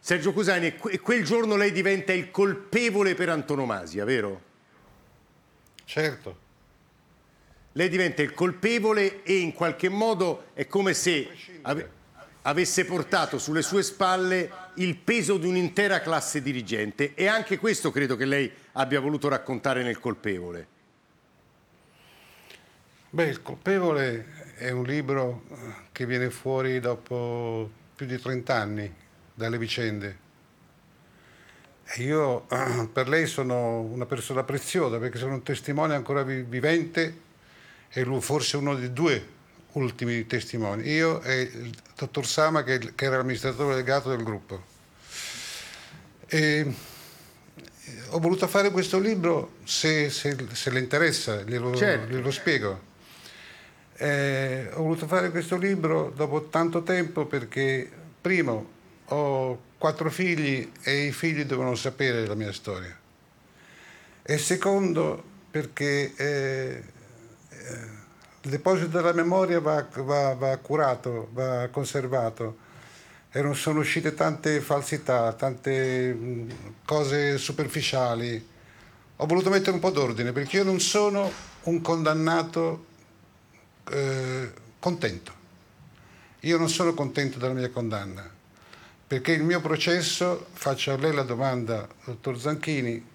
Sergio Cusani, e quel giorno lei diventa il colpevole per antonomasia, vero? Certo. Lei diventa il colpevole e in qualche modo è come se avesse portato sulle sue spalle il peso di un'intera classe dirigente, e anche questo credo che lei abbia voluto raccontare nel Colpevole. Beh, Il colpevole è un libro che viene fuori dopo più di 30 anni dalle vicende. E io per lei sono una persona preziosa, perché sono un testimone ancora vivente, e lui forse uno dei due ultimi testimoni. Io e il dottor Sama, che era l'amministratore delegato del gruppo. E ho voluto fare questo libro, se le interessa, glielo spiego. Ho voluto fare questo libro dopo tanto tempo perché, primo, ho 4 figli e i figli devono sapere la mia storia. E secondo, perché il deposito della memoria va curato, va conservato. E sono uscite tante falsità, tante cose superficiali. Ho voluto mettere un po' d'ordine, perché io non sono un condannato contento. Io non sono contento della mia condanna, perché il mio processo, faccio a lei la domanda, dottor Zanchini,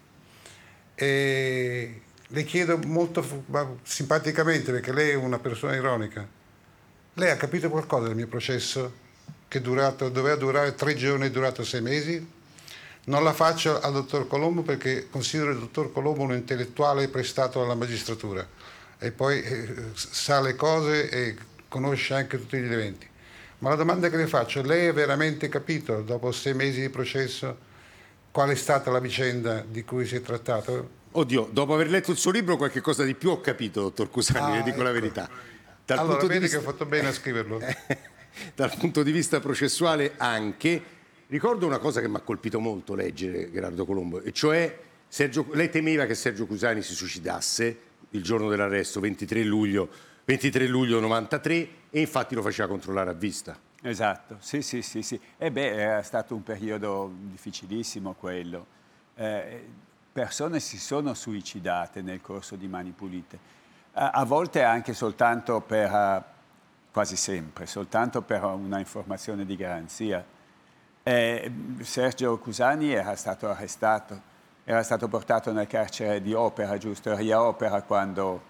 e le chiedo molto simpaticamente, perché lei è una persona ironica, lei ha capito qualcosa del mio processo, che doveva durare 3 giorni, è durato 6 mesi? Non la faccio al dottor Colombo, perché considero il dottor Colombo un intellettuale prestato alla magistratura, e poi sa le cose e conosce anche tutti gli eventi. Ma la domanda che le faccio: lei ha veramente capito, dopo 6 mesi di processo, qual è stata la vicenda di cui si è trattato? Oddio, dopo aver letto il suo libro qualche cosa di più ho capito, dottor Cusani, le dico la verità. Allora, vedi che ho fatto bene a scriverlo. Dal punto di vista processuale anche, ricordo una cosa che mi ha colpito molto leggere Gerardo Colombo, e cioè lei temeva che Sergio Cusani si suicidasse il giorno dell'arresto, 23 luglio 93, e infatti lo faceva controllare a vista. Esatto, sì. E beh, era stato un periodo difficilissimo quello. Persone si sono suicidate nel corso di Mani Pulite, a volte anche soltanto quasi sempre, soltanto per una informazione di garanzia. Sergio Cusani era stato arrestato, era stato portato nel carcere di Opera, giusto? Ria Opera, quando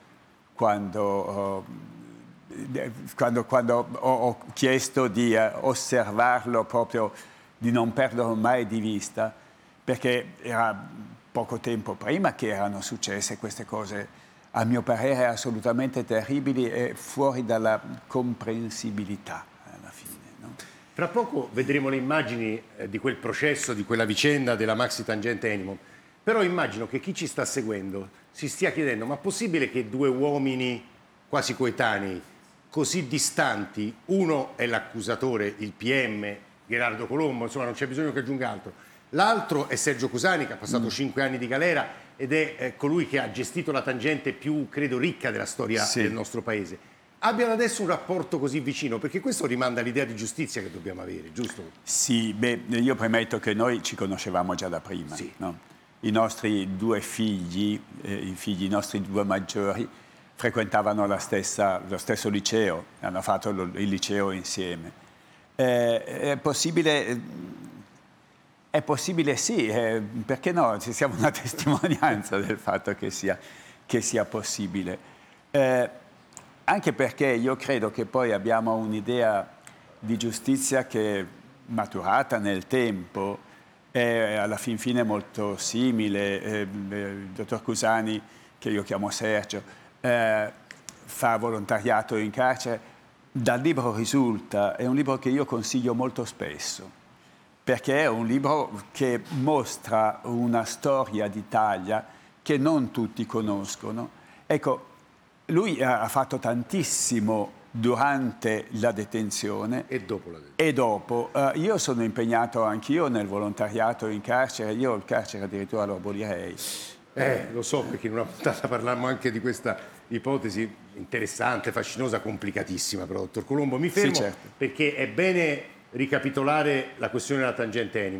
ho chiesto di osservarlo, proprio di non perderlo mai di vista, perché era poco tempo prima che erano successe queste cose, a mio parere assolutamente terribili e fuori dalla comprensibilità alla fine, no? Fra poco vedremo le immagini di quel processo, di quella vicenda della maxi tangente Enimont, però immagino che chi ci sta seguendo si stia chiedendo: ma è possibile che 2 uomini quasi coetanei, così distanti, uno è l'accusatore, il PM, Gerardo Colombo, insomma non c'è bisogno che aggiunga altro, l'altro è Sergio Cusani, che ha passato 5 anni di galera ed è colui che ha gestito la tangente più, credo, ricca della storia del nostro paese, abbiano adesso un rapporto così vicino? Perché questo rimanda all'idea di giustizia che dobbiamo avere, giusto? Sì, beh, io premetto che noi ci conoscevamo già da prima, sì, no? I nostri 2 figli, i nostri 2 maggiori, frequentavano lo stesso liceo, hanno fatto il liceo insieme. È possibile sì, perché no? Siamo una testimonianza del fatto che sia possibile. Anche perché io credo che poi abbiamo un'idea di giustizia che è maturata nel tempo, è alla fin fine molto simile. Il dottor Cusani, che io chiamo Sergio, fa volontariato in carcere. Dal libro risulta, è un libro che io consiglio molto spesso, perché è un libro che mostra una storia d'Italia che non tutti conoscono. Ecco, lui ha fatto tantissimo durante la detenzione e dopo la detenzione. E dopo. Io sono impegnato anch'io nel volontariato in carcere, io il carcere addirittura lo abolirei. Lo so, perché in una puntata parlammo anche di questa ipotesi interessante, fascinosa, complicatissima, però, dottor Colombo. Mi fermo, sì, certo, perché è bene ricapitolare la questione della tangente Enimont.